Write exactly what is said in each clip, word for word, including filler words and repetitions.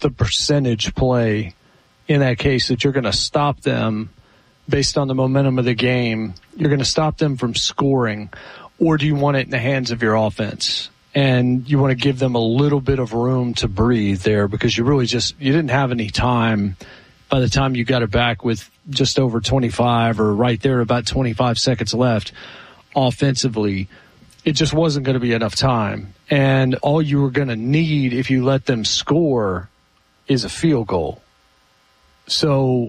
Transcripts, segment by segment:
the percentage play in that case that you're going to stop them based on the momentum of the game? You're going to stop them from scoring, or do you want it in the hands of your offense? And you want to give them a little bit of room to breathe there, because you really just, you didn't have any time by the time you got it back with just over twenty-five or right there about twenty-five seconds left offensively. It just wasn't going to be enough time. And all you were going to need if you let them score is a field goal. So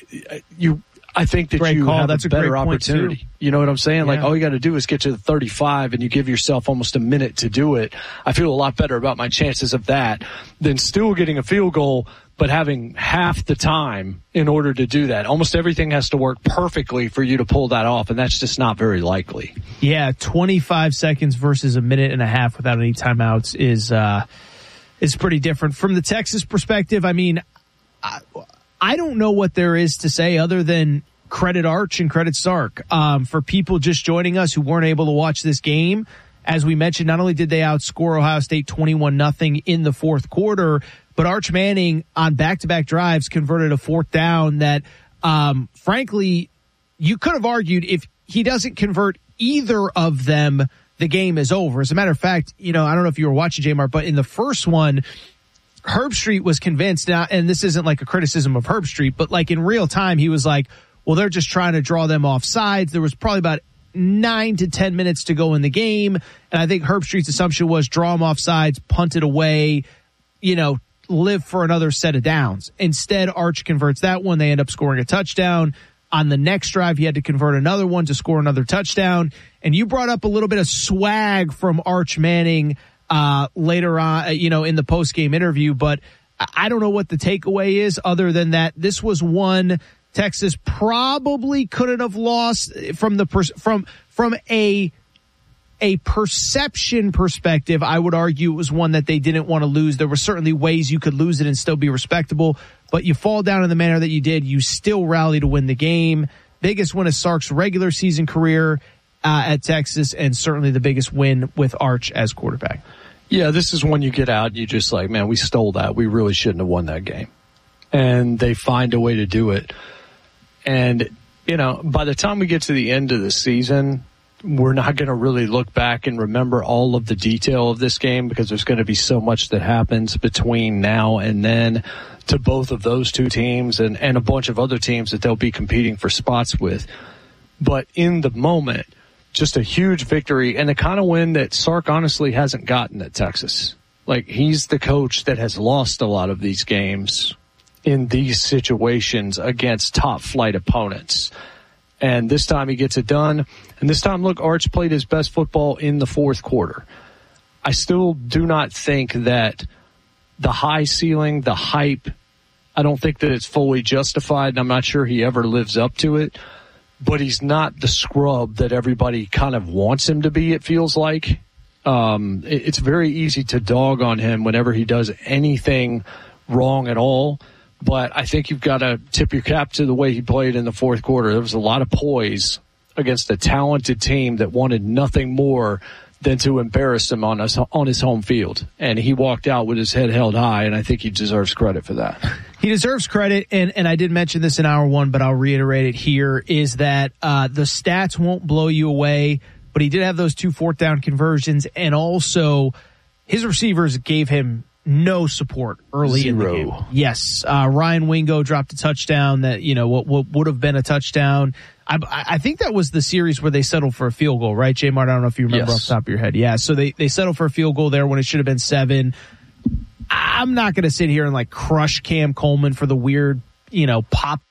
you, I think that great you call. have That's a better a opportunity. You know what I'm saying? Yeah. Like, all you got to do is get to the thirty-five and you give yourself almost a minute to do it. I feel a lot better about my chances of that than still getting a field goal but having half the time in order to do that. Almost everything has to work perfectly for you to pull that off, and that's just not very likely. Yeah, twenty-five seconds versus a minute and a half without any timeouts is uh, is pretty different. From the Texas perspective, I mean, I, I don't know what there is to say other than credit Arch and credit Sark. Um, for people just joining us who weren't able to watch this game, as we mentioned, not only did they outscore Ohio State twenty-one nothing in the fourth quarter, but Arch Manning on back-to-back drives converted a fourth down that, um, frankly, you could have argued if he doesn't convert either of them, the game is over. As a matter of fact, you know, I don't know if you were watching, J-Mart, but in the first one, Herbstreit was convinced now, and this isn't like a criticism of Herbstreit, but like in real time, he was like, well, they're just trying to draw them off sides. There was probably about nine to ten minutes to go in the game, and I think Herbstreit's assumption was draw them off sides, punt it away, you know, live for another set of downs. Instead, Arch converts that one. They end up scoring a touchdown. On the next drive, he had to convert another one to score another touchdown. And you brought up a little bit of swag from Arch Manning uh, later on, you know, in the post-game interview, but I don't know what the takeaway is other than that this was one Texas probably couldn't have lost from the from from a a perception perspective. I would argue it was one that they didn't want to lose. There were certainly ways you could lose it and still be respectable, but you fall down in the manner that you did. You still rally to win the game. Biggest win of Sark's regular season career uh, at Texas, and certainly the biggest win with Arch as quarterback. Yeah, this is when you get out, you just like, man, we stole that. We really shouldn't have won that game. And they find a way to do it. And, you know, by the time we get to the end of the season, we're not going to really look back and remember all of the detail of this game, because there's going to be so much that happens between now and then to both of those two teams and, and a bunch of other teams that they'll be competing for spots with. But in the moment, just a huge victory, and the kind of win that Sark honestly hasn't gotten at Texas. Like, he's the coach that has lost a lot of these games in these situations against top flight opponents. And this time he gets it done. And this time, look, Arch played his best football in the fourth quarter. I still do not think that the high ceiling, the hype, I don't think that it's fully justified, and I'm not sure he ever lives up to it. But he's not the scrub that everybody kind of wants him to be, it feels like. Um, it, it's very easy to dog on him whenever he does anything wrong at all. But I think you've got to tip your cap to the way he played in the fourth quarter. There was a lot of poise against a talented team that wanted nothing more than to embarrass him on us on his home field. And he walked out with his head held high, and I think he deserves credit for that. He deserves credit, and, and I did mention this in hour one, but I'll reiterate it here, is that uh, the stats won't blow you away, but he did have those two fourth down conversions, and also his receivers gave him no support early Zero. in the game. Yes, uh, Ryan Wingo dropped a touchdown that, you know, what, what would have been a touchdown. I, I think that was the series where they settled for a field goal, right, J. Mart? I don't know if you remember yes. off the top of your head. Yeah, so they, they settled for a field goal there when it should have been seven. I'm not going to sit here and like crush Cam Coleman for the weird, you know, pop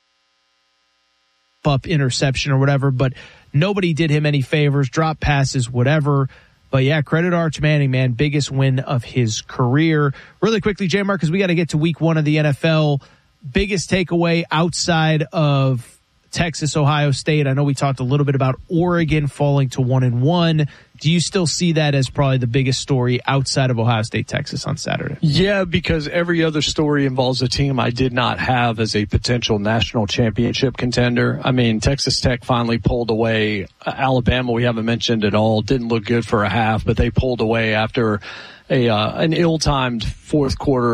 up interception or whatever, but nobody did him any favors, drop passes, whatever. But yeah, credit Arch Manning, man. Biggest win of his career. Really quickly, J. Mark, because we got to get to week one of the N F L. Biggest takeaway outside of Texas, Ohio State. I know we talked a little bit about Oregon falling to one and one. Do you still see that as probably the biggest story outside of Ohio State, Texas on Saturday? Yeah, because every other story involves a team I did not have as a potential national championship contender. I mean, Texas Tech finally pulled away. Alabama, we haven't mentioned at all. Didn't look good for a half, but they pulled away after a uh, an ill-timed fourth quarter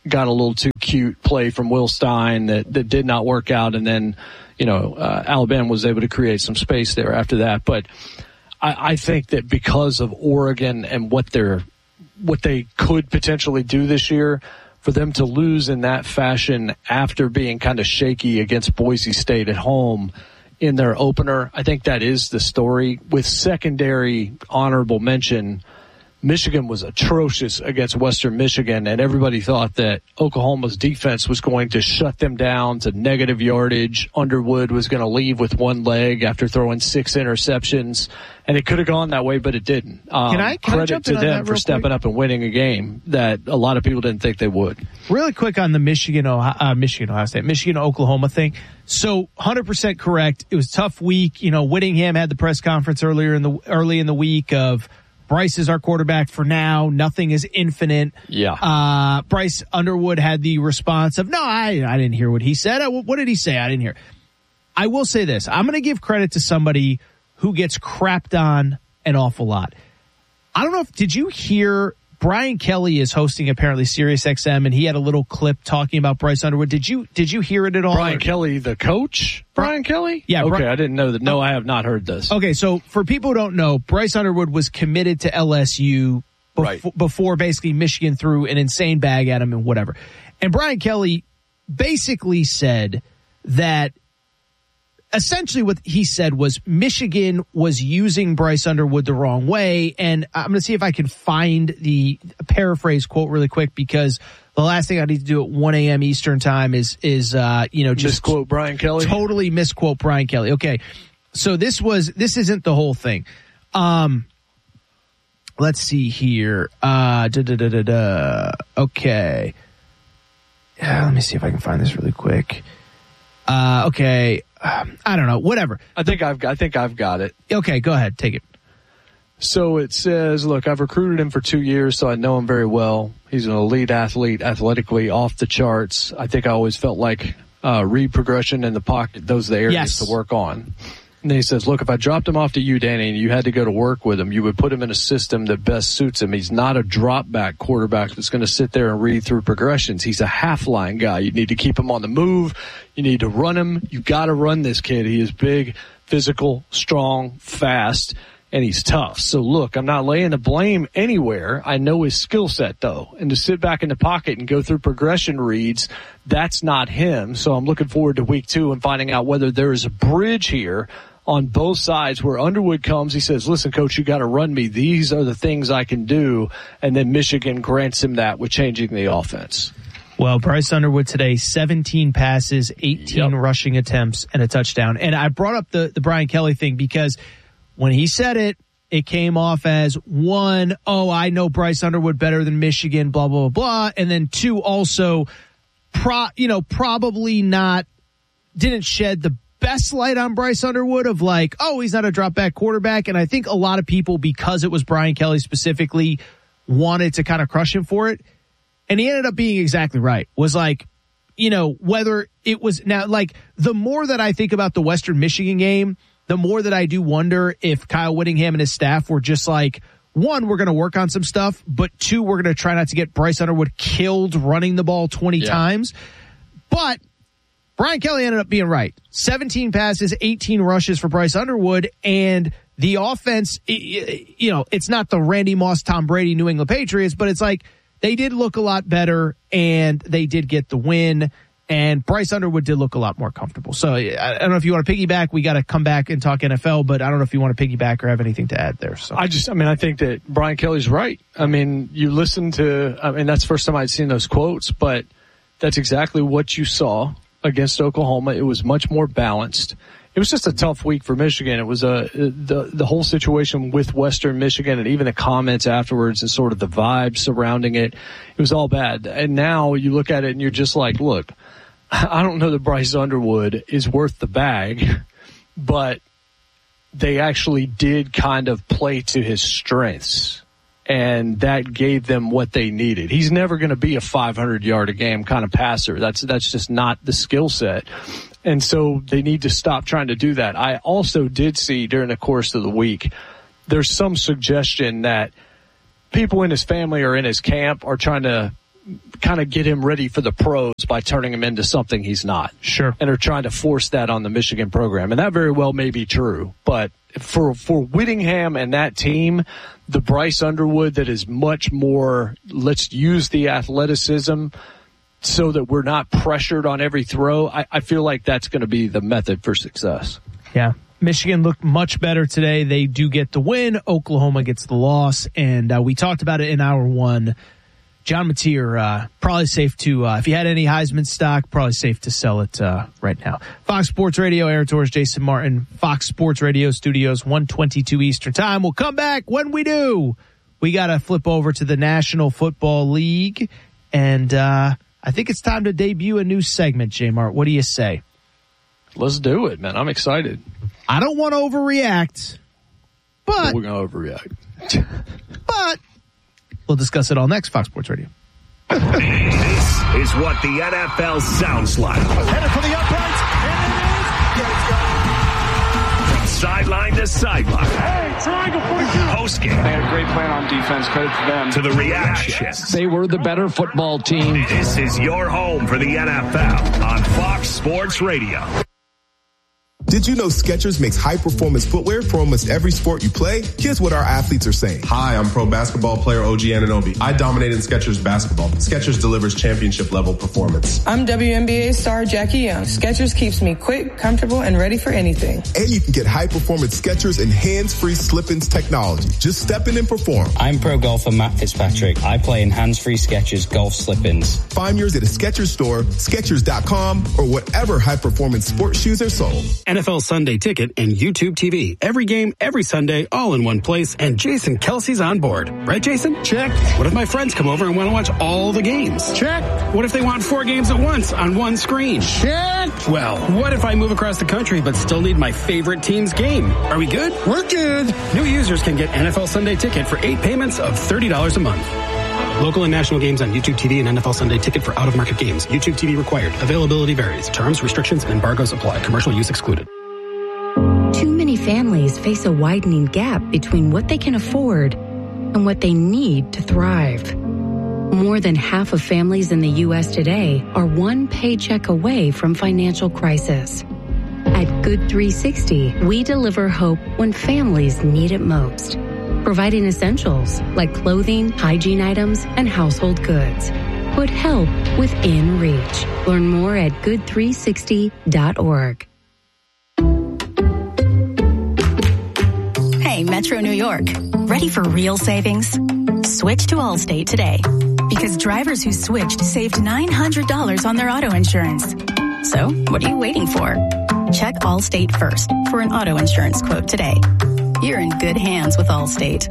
got a little too cute play from Will Stein that, that did not work out. And then, you know, uh, Alabama was able to create some space there after that. But I, I think that because of Oregon and what they're, what they could potentially do this year, for them to lose in that fashion after being kind of shaky against Boise State at home in their opener, I think that is the story. With secondary honorable mention, Michigan was atrocious against Western Michigan, and everybody thought that Oklahoma's defense was going to shut them down to negative yardage. Underwood was going to leave with one leg after throwing six interceptions, and it could have gone that way, but it didn't. Um, can I, can credit I jump to in on them that for stepping quick? up and winning a game that a lot of people didn't think they would. Really quick on the Michigan, uh, Michigan, Ohio State, Michigan, Oklahoma thing. So one hundred percent correct. It was a tough week. You know, Whittingham had the press conference earlier in the early in the week of Bryce is our quarterback for now. Nothing is infinite. Yeah. Uh, Bryce Underwood had the response of, no, I, I didn't hear what he said. I, what did he say? I didn't hear. I will say this. I'm going to give credit to somebody who gets crapped on an awful lot. I don't know if, did you hear Brian Kelly is hosting apparently Sirius X M, and he had a little clip talking about Bryce Underwood. Did you did you hear it at all? Brian or? Kelly, the coach? Brian Kelly? Yeah. Okay, Bri- I didn't know that. No, I have not heard this. Okay, so for people who don't know, Bryce Underwood was committed to L S U bef- Right. before basically Michigan threw an insane bag at him and whatever. And Brian Kelly basically said that essentially what he said was Michigan was using Bryce Underwood the wrong way. And I'm going to see if I can find the paraphrase quote really quick, because the last thing I need to do at one a.m. Eastern time is, is, uh, you know, just misquote Brian Kelly. Totally misquote Brian Kelly. Okay. So this was, this isn't the whole thing. Um, let's see here. Uh, da, da, da, da, da. Okay. Yeah, let me see if I can find this really quick. Uh, okay. Um, I don't know. Whatever. I think I've got, I think I've got it. Okay, go ahead. Take it. So it says, look, I've recruited him for two years, so I know him very well. He's an elite athlete, athletically off the charts. I think I always felt like uh, read progression in the pocket, those are the areas Yes. to work on. And then he says, look, if I dropped him off to you, Danny, and you had to go to work with him, you would put him in a system that best suits him. He's not a drop back quarterback that's going to sit there and read through progressions. He's a half line guy. You need to keep him on the move. You need to run him. You got to run this kid. He is big, physical, strong, fast, and he's tough. So look, I'm not laying the blame anywhere. I know his skill set though. And to sit back in the pocket and go through progression reads, that's not him. So I'm looking forward to week two and finding out whether there is a bridge here on both sides where Underwood comes. He says, listen, coach, you got to run me. These are the things I can do. And then Michigan grants him that with changing the offense. Well, Bryce Underwood today, seventeen passes, eighteen Yep. rushing attempts, and a touchdown. And I brought up the, the Brian Kelly thing because when he said it, it came off as one, oh, I know Bryce Underwood better than Michigan, blah, blah, blah, blah. And then two, also, pro, you know, probably not, didn't shed the best light on Bryce Underwood of like, oh, he's not a drop back quarterback. And I think a lot of people, because it was Brian Kelly specifically, wanted to kind of crush him for it. And he ended up being exactly right. Was like, you know, whether it was now, like, the more that I think about the Western Michigan game, the more that I do wonder if Kyle Whittingham and his staff were just like, one, we're going to work on some stuff, but two, we're going to try not to get Bryce Underwood killed running the ball twenty Yeah. times. But Brian Kelly ended up being right. seventeen passes, eighteen rushes for Bryce Underwood, and the offense, you know, it's not the Randy Moss, Tom Brady, New England Patriots, but it's like they did look a lot better, and they did get the win, and Bryce Underwood did look a lot more comfortable. So I don't know if you want to piggyback. We got to come back and talk N F L, but I don't know if you want to piggyback or have anything to add there. So I just, I mean, I think that Brian Kelly's right. I mean, you listen to, I mean, that's the first time I'd seen those quotes, but that's exactly what you saw against Oklahoma. It was much more balanced. It was just a tough week for Michigan. It was a, the, the whole situation with Western Michigan and even the comments afterwards and sort of the vibe surrounding it. It was all bad. And now you look at it and you're just like, look, I don't know that Bryce Underwood is worth the bag, but they actually did kind of play to his strengths. And that gave them what they needed. He's never going to be a five hundred yard a game kind of passer. That's that's just not the skill set. And so they need to stop trying to do that. I also did see during the course of the week, there's some suggestion that people in his family or in his camp are trying to kind of get him ready for the pros by turning him into something he's not. Sure. And are trying to force that on the Michigan program. And that very well may be true. But for for Whittingham and that team, the Bryce Underwood that is much more, let's use the athleticism so that we're not pressured on every throw, I, I feel like that's going to be the method for success. Yeah. Michigan looked much better today. They do get the win. Oklahoma gets the loss. And uh, we talked about it in hour one. John Mateer, uh, probably safe to, uh, if you had any Heisman stock, probably safe to sell it uh, right now. Fox Sports Radio, Aaron Torres, Jason Martin, Fox Sports Radio Studios, one twenty-two Eastern Time. We'll come back. When we do, we got to flip over to the National Football League. And uh, I think it's time to debut a new segment, J-Mart. What do you say? Let's do it, man. I'm excited. I don't want to overreact, but... We're going to overreact. But... We'll discuss it all next, Fox Sports Radio. This is what the N F L sounds like. Headed for the uprights, and it is. From sideline to sideline. Hey, triangle forty-two. Post-game. They had a great plan on defense. Credit to them. To the reactions. They were the better football team. This is your home for the N F L on Fox Sports Radio. Did you know Skechers makes high-performance footwear for almost every sport you play? Here's what our athletes are saying. Hi, I'm pro basketball player O G Anunoby. I dominate in Skechers basketball. Skechers delivers championship-level performance. I'm W N B A star Jackie Young. Skechers keeps me quick, comfortable, and ready for anything. And you can get high-performance Skechers and hands-free slip-ins technology. Just step in and perform. I'm pro golfer Matt Fitzpatrick. I play in hands-free Skechers golf slip-ins. Find yours at a Skechers store, Skechers dot com, or whatever high-performance sports shoes are sold. N F L Sunday Ticket and YouTube T V. Every game, every Sunday, all in one place. And Jason Kelsey's on board. Right, Jason? Check. What if my friends come over and want to watch all the games? Check. What if they want four games at once on one screen? Check. Well, what if I move across the country but still need my favorite team's game? Are we good? We're good. New users can get N F L Sunday Ticket for eight payments of thirty dollars a month. Local and national games on YouTube T V and N F L Sunday Ticket for out-of-market games. YouTube T V required. Availability varies. Terms, restrictions, and embargoes apply. Commercial use excluded. Too many families face a widening gap between what they can afford and what they need to thrive. More than half of families in the U S today are one paycheck away from financial crisis. At Good three sixty, we deliver hope when families need it most, providing essentials like clothing, hygiene items, and household goods. Put help within reach. Learn more at good three sixty dot org. Hey, Metro New York. Ready for real savings? Switch to Allstate today. Because drivers who switched saved nine hundred dollars on their auto insurance. So, what are you waiting for? Check Allstate first for an auto insurance quote today. You're in good hands with Allstate.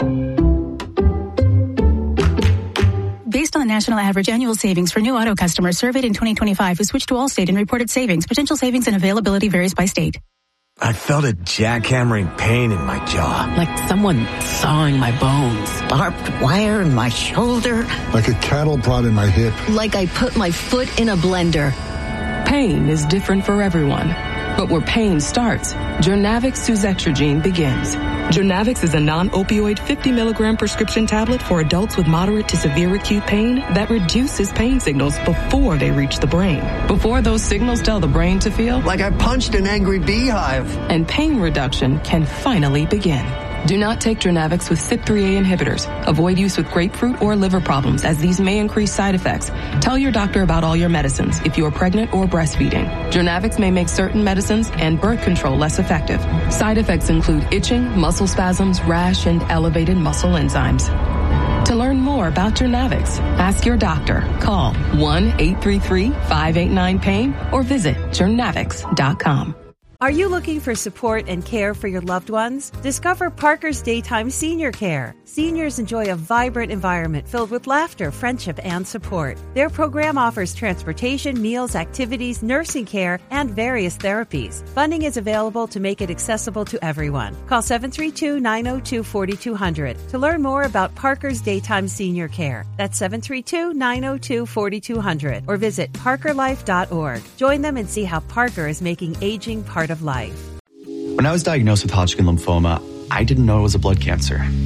Based on the national average annual savings for new auto customers surveyed in twenty twenty-five who switched to Allstate and reported savings, potential savings and availability varies by state. I felt a jackhammering pain in my jaw. Like someone sawing my bones. Barbed wire in my shoulder. Like a cattle prod in my hip. Like I put my foot in a blender. Pain is different for everyone. But where pain starts, Jurnavix suzetrigine begins. Jurnavix is a non-opioid fifty milligram prescription tablet for adults with moderate to severe acute pain that reduces pain signals before they reach the brain. Before those signals tell the brain to feel like I punched an angry beehive. And pain reduction can finally begin. Do not take Jurnavix with C Y P three A inhibitors. Avoid use with grapefruit or liver problems, as these may increase side effects. Tell your doctor about all your medicines if you are pregnant or breastfeeding. Jurnavix may make certain medicines and birth control less effective. Side effects include itching, muscle spasms, rash, and elevated muscle enzymes. To learn more about Jurnavix, ask your doctor. Call one eight three three, five eight nine, pain or visit jurnavix dot com. Are you looking for support and care for your loved ones? Discover Parker's Daytime Senior Care. Seniors enjoy a vibrant environment filled with laughter, friendship, and support. Their program offers transportation, meals, activities, nursing care, and various therapies. Funding is available to make it accessible to everyone. Call seven three two, nine zero two, four two zero zero to learn more about Parker's Daytime Senior Care. That's seven three two, nine zero two, four two zero zero or visit parker life dot org. Join them and see how Parker is making aging part of life. When I was diagnosed with Hodgkin lymphoma, I didn't know it was a blood cancer.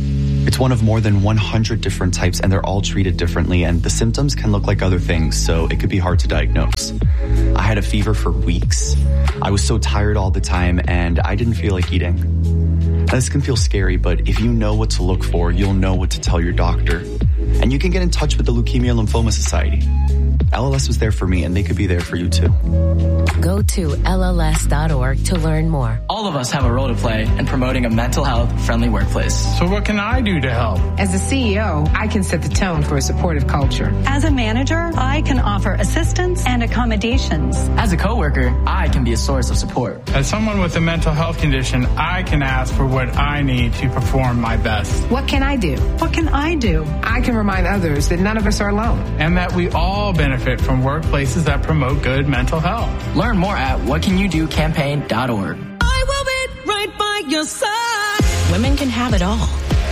It's one of more than one hundred different types, and they're all treated differently, and the symptoms can look like other things, so it could be hard to diagnose. I had a fever for weeks. I was so tired all the time, and I didn't feel like eating. Now, this can feel scary, but if you know what to look for, you'll know what to tell your doctor. And you can get in touch with the Leukemia Lymphoma Society. L L S was there for me, and they could be there for you, too. Go to L L S dot org to learn more. All of us have a role to play in promoting a mental health friendly workplace. So what can I do to help? As a C E O, I can set the tone for a supportive culture. As a manager, I can offer assistance and accommodations. As a coworker, I can be a source of support. As someone with a mental health condition, I can ask for what I need to perform my best. What can I do? What can I do? I can remind others that none of us are alone. And that we all benefit from workplaces that promote good mental health. Learn more at what can you do campaign dot org. I will be right by your side. Women can have it all,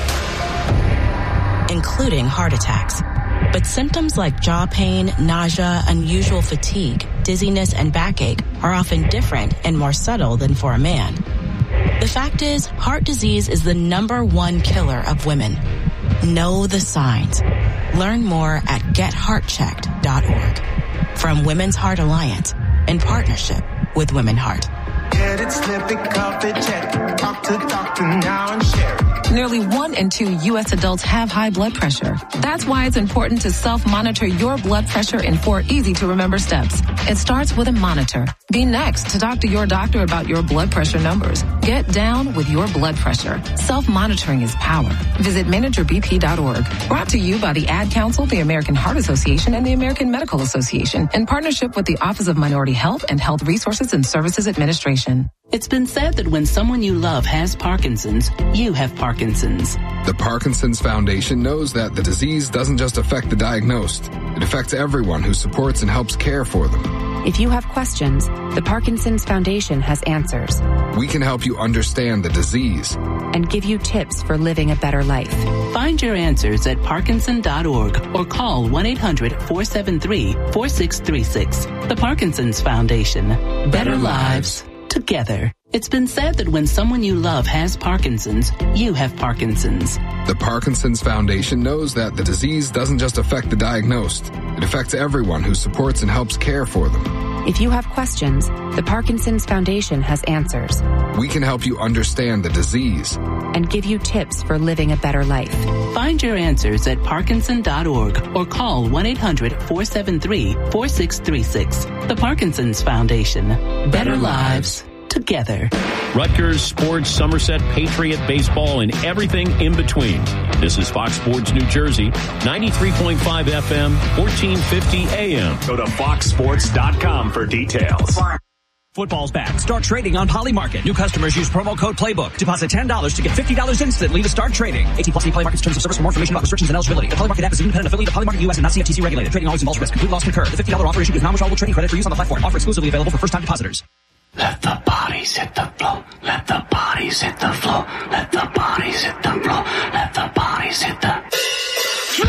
including heart attacks. But symptoms like jaw pain, nausea, unusual fatigue, dizziness, and backache are often different and more subtle than for a man. The fact is, heart disease is the number one killer of women. Know the signs. Learn more at get heart checked dot org. From Women's Heart Alliance, in partnership with Women Heart. Get it, slip it, cuff it, check it. Talk to doctor now and share it. Nearly one in two U S adults have high blood pressure. That's why it's important to self-monitor your blood pressure in four easy-to-remember steps. It starts with a monitor. Be next to talk to your doctor about your blood pressure numbers. Get down with your blood pressure. Self-monitoring is power. Visit manager b p dot org. Brought to you by the Ad Council, the American Heart Association, and the American Medical Association, in partnership with the Office of Minority Health and Health Resources and Services Administration. It's been said that when someone you love has Parkinson's, you have Parkinson's. The Parkinson's Foundation knows that the disease doesn't just affect the diagnosed. It affects everyone who supports and helps care for them. If you have questions, the Parkinson's Foundation has answers. We can help you understand the disease and give you tips for living a better life. Find your answers at parkinson dot org or call one eight hundred four seven three four six three six. The Parkinson's Foundation. Better, better lives. Together. It's been said that when someone you love has Parkinson's, you have Parkinson's. The Parkinson's Foundation knows that the disease doesn't just affect the diagnosed. It affects everyone who supports and helps care for them. If you have questions, the Parkinson's Foundation has answers. We can help you understand the disease and give you tips for living a better life. Find your answers at parkinson dot org or call one eight hundred four seven three four six three six. The Parkinson's Foundation. Better, better lives. Together. Rutgers, sports, Somerset, Patriot, baseball, and everything in between. This is Fox Sports New Jersey, ninety-three point five F M, fourteen fifty A M. Go to fox sports dot com for details. Football's back. Start trading on Polymarket. New customers use promo code Playbook. Deposit ten dollars to get fifty dollars instantly to start trading. eighteen plus Polymarket's terms of service. For more information about restrictions and eligibility. The Polymarket app is an independent affiliate of Polymarket U S and not C F T C regulated. Trading always involves risk. Complete loss concur. The fifty dollars offer issued is non-withdrawable trading credit for use on the platform. Offer exclusively available for first-time depositors. Let the bodies hit the floor. Let the bodies hit the floor. Let the bodies hit the floor. Let the bodies hit the floor.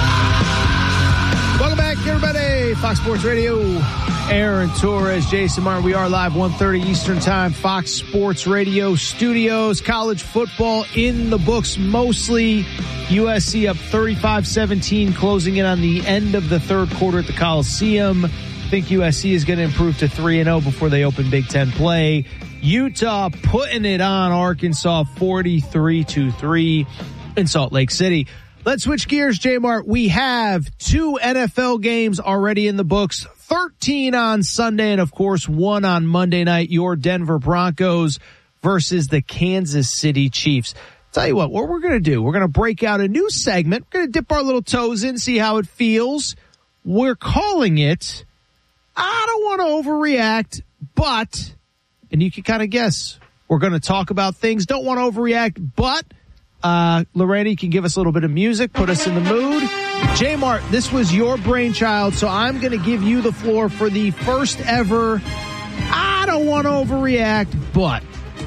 Welcome back, everybody. Fox Sports Radio. Aaron Torres, Jason Martin. We are live one thirty Eastern Time. Fox Sports Radio studios. College football in the books mostly. U S C up thirty-five seventeen, closing in on the end of the third quarter at the Coliseum. I think U S C is going to improve to three and oh before they open Big Ten play. Utah putting it on Arkansas forty-three to three in Salt Lake City. Let's switch gears, J-Mart. We have two N F L games already in the books, thirteen on Sunday, and of course one on Monday night. Your Denver Broncos versus the Kansas City Chiefs. Tell you what, what we're going to do, we're going to break out a new segment. We're going to dip our little toes in, see how it feels. We're calling it, I don't want to overreact, but, and you can kind of guess, we're going to talk about things, don't want to overreact, but, uh, Lorena, you can give us a little bit of music, put us in the mood. J-Mart, this was your brainchild, so I'm going to give you the floor for the first ever, I don't want to overreact, but.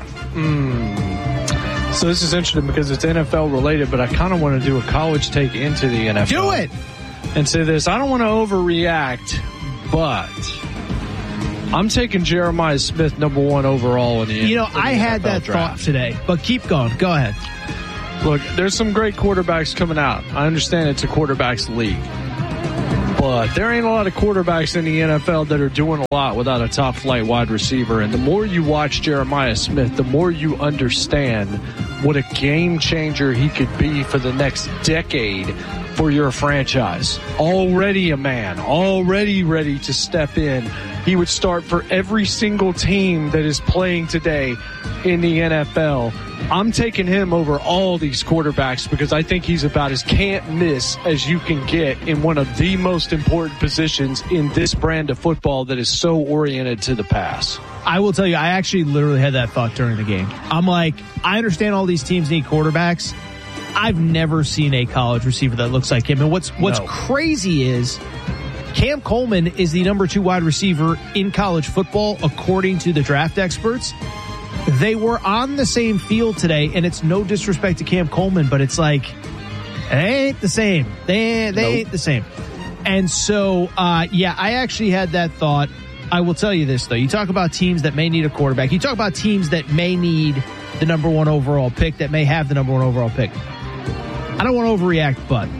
Mm. So this is interesting because it's N F L related, but I kind of want to do a college take into the N F L. Do it! And say this, I don't want to overreact, but I'm taking Jeremiah Smith number one overall in the You know, in the I had N F L that draft. thought today, but keep going. Go ahead. Look, there's some great quarterbacks coming out. I understand it's a quarterback's league. But there ain't a lot of quarterbacks in the N F L that are doing a lot without a top-flight wide receiver. And the more you watch Jeremiah Smith, the more you understand what a game changer he could be for the next decade for your franchise. Already a man, already ready to step in. He would start for every single team that is playing today in the N F L. I'm taking him over all these quarterbacks because I think he's about as can't miss as you can get in one of the most important positions in this brand of football that is so oriented to the pass. I will tell you, I actually literally had that thought during the game. I'm like, I understand all these teams need quarterbacks. I've never seen a college receiver that looks like him. And what's what's no. crazy is Cam Coleman is the number two wide receiver in college football, according to the draft experts. They were on the same field today, and it's no disrespect to Cam Coleman, but it's like, they ain't the same. They, they nope. ain't the same. And so, uh, yeah, I actually had that thought. I will tell you this, though. You talk about teams that may need a quarterback. You talk about teams that may need the number one overall pick, that may have the number one overall pick. I don't want to overreact, but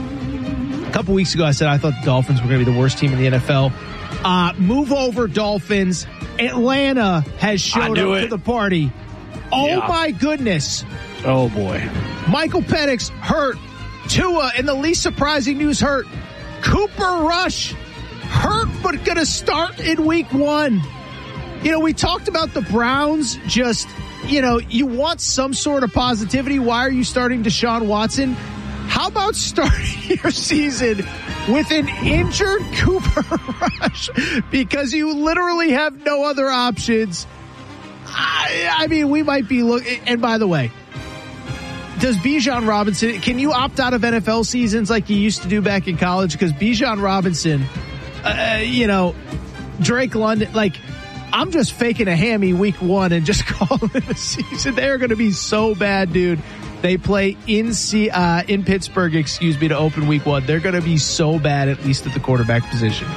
a couple weeks ago I said I thought the Dolphins were going to be the worst team in the N F L. Uh, move over, Dolphins. Atlanta has showed up it. to the party. Oh, yeah. my goodness. Oh, boy. Michael Penix hurt. Tua, in the least surprising news, hurt. Cooper Rush hurt, but going to start in week one. You know, we talked about the Browns just, you know, you want some sort of positivity. Why are you starting Deshaun Watson? How about starting your season with an injured Cooper Rush? Because you literally have no other options. I, I mean, we might be looking. And by the way, does Bijan Robinson, can you opt out of N F L seasons like you used to do back in college? Because Bijan Robinson, uh, you know, Drake London, like, I'm just faking a hammy week one and just calling it a season. They're going to be so bad, dude. They play in C, uh, in Pittsburgh, excuse me, to open week one. They're going to be so bad, at least at the quarterback position.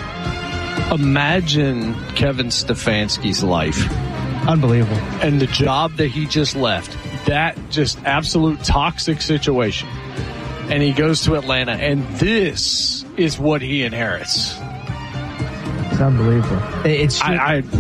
Imagine Kevin Stefanski's life. Unbelievable. And the job that he just left. That just absolute toxic situation. And he goes to Atlanta, and this is what he inherits. It's unbelievable. It's just- I, I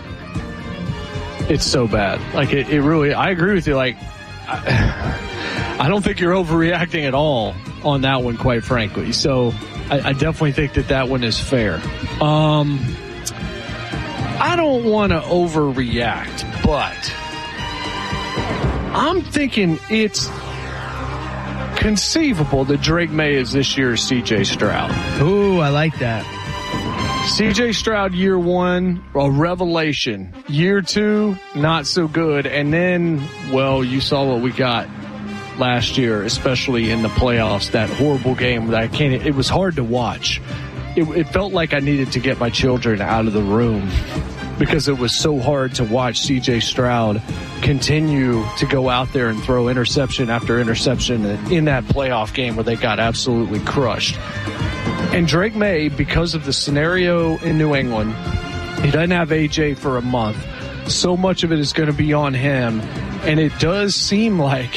it's so bad. Like it, it really, I agree with you. Like, I, I don't think you're overreacting at all on that one, quite frankly. So I, I definitely think that that one is fair. Um, I don't want to overreact, but I'm thinking it's conceivable that Drake May is this year's C J Stroud. Ooh, I like that. C J Stroud year one, a revelation. Year two, not so good. And then, well, you saw what we got last year, especially in the playoffs, that horrible game that I can't, it was hard to watch. It, it felt like I needed to get my children out of the room because it was so hard to watch C J Stroud continue to go out there and throw interception after interception in that playoff game where they got absolutely crushed. And Drake May, because of the scenario in New England, he doesn't have A J for a month. So much of it is going to be on him. And it does seem like,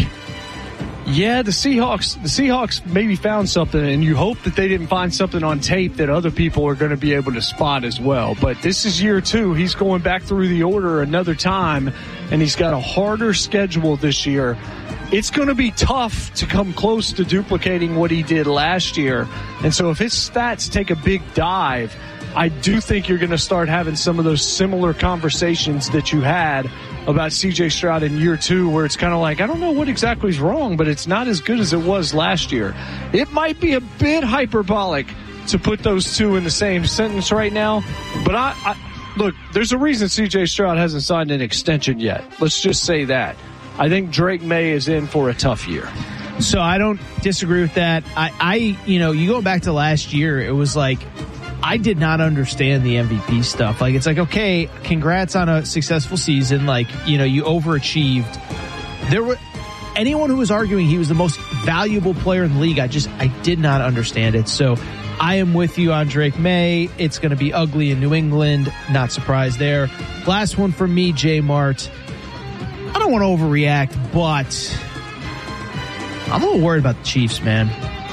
yeah, the Seahawks, the Seahawks maybe found something, and you hope that they didn't find something on tape that other people are going to be able to spot as well. But this is year two. He's going back through the order another time, and he's got a harder schedule this year. It's going to be tough to come close to duplicating what he did last year. And so if his stats take a big dive, I do think you're going to start having some of those similar conversations that you had about C J Stroud in year two, where it's kind of like, I don't know what exactly is wrong, but it's not as good as it was last year. It might be a bit hyperbolic to put those two in the same sentence right now, but I, I look, there's a reason C J Stroud hasn't signed an extension yet. Let's just say that. I think Drake May is in for a tough year. So I don't disagree with that. I, I, you know, you go back to last year, it was like, I did not understand the M V P stuff. Like, it's like, okay, congrats on a successful season. Like, you know, you overachieved. There were anyone who was arguing he was the most valuable player in the league. I just, I did not understand it. So I am with you on Drake May. It's going to be ugly in New England. Not surprised there. Last one from me, J Mart. I don't want to overreact, but I'm a little worried about the Chiefs, man.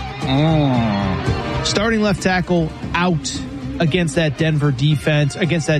Mm. Starting left tackle out against that Denver defense, against that